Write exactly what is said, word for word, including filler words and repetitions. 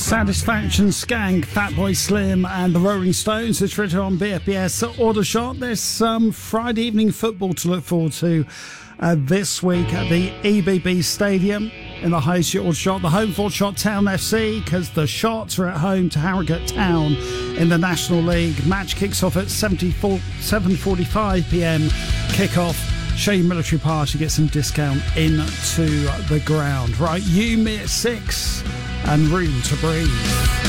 Satisfaction, Skank, Fatboy Slim and the Rolling Stones. It's written on B F B S Aldershot. There's some Friday evening football to look forward to uh, this week at the E B B Stadium in the High Street Aldershot. The home for Shot Town F C, because the Shots are at home to Harrogate Town in the National League. Match kicks off at seven forty-five p.m. Kick-off. Show your military pass, you get some discount into the ground. Right, you me at six and room to breathe.